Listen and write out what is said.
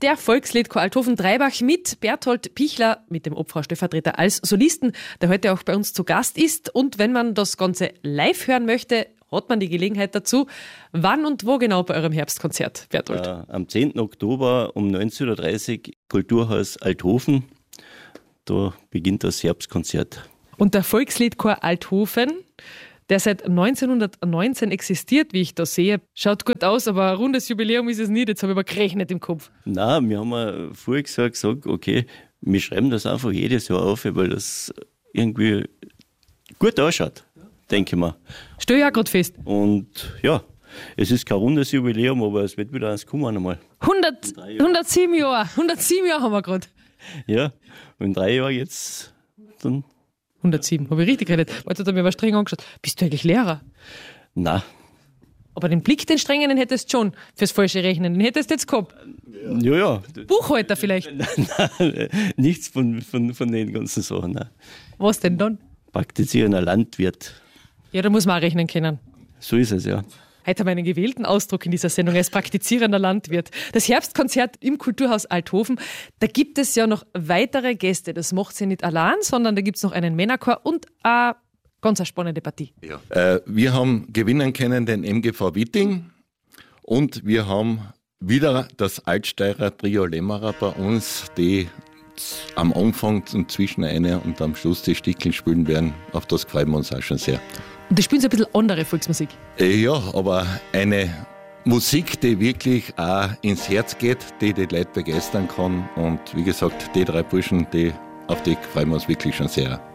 der Volksliedchor Althofen-Dreibach mit Berthold Pichler, mit dem Obfrau-Stellvertreter als Solisten, der heute auch bei uns zu Gast ist. Und wenn man das Ganze live hören möchte, hat man die Gelegenheit dazu. Wann und wo genau bei eurem Herbstkonzert, Berthold? Am 10. Oktober um 19.30 Uhr, Kulturhaus Althofen. Da beginnt das Herbstkonzert. Und der Volksliedchor Althofen, der seit 1919 existiert, wie ich da sehe, schaut gut aus, aber ein rundes Jubiläum ist es nicht. Jetzt habe ich aber gerechnet im Kopf. Nein, wir haben vorher gesagt, okay, wir schreiben das einfach jedes Jahr auf, weil das irgendwie gut ausschaut, denke ich mal. Stell ich auch gerade fest. Und ja, es ist kein rundes Jubiläum, aber es wird wieder eins kommen einmal. 107 Jahre. 107 Jahre haben wir gerade. Ja, und in 3 Jahren jetzt dann. 107, habe ich richtig geredet. Jetzt hat er mir aber streng angeschaut. Bist du eigentlich Lehrer? Nein. Aber den Blick, den strengen, den hättest du schon fürs falsche Rechnen. Den hättest du jetzt gehabt. Ja. Buchhalter vielleicht. Nein, nichts von den ganzen Sachen. Nein. Was denn dann? Praktizierender Landwirt. Ja, da muss man auch rechnen können. So ist es, ja. Heute haben wir einen gewählten Ausdruck in dieser Sendung als praktizierender Landwirt. Das Herbstkonzert im Kulturhaus Althofen, da gibt es ja noch weitere Gäste. Das macht sie nicht allein, sondern da gibt es noch einen Männerchor und eine ganz spannende Partie. Ja. Wir haben gewinnen können den MGV Witting und wir haben wieder das Altsteirer Trio Lämmerer bei uns, die am Anfang und zwischen einer und am Schluss die Stickeln spielen werden. Auf das freuen wir uns auch schon sehr. Und da spielen sie ein bisschen andere Volksmusik. Ja, aber eine Musik, die wirklich auch ins Herz geht, die Leute begeistern kann. Und wie gesagt, die 3 Burschen, auf die freuen wir uns wirklich schon sehr.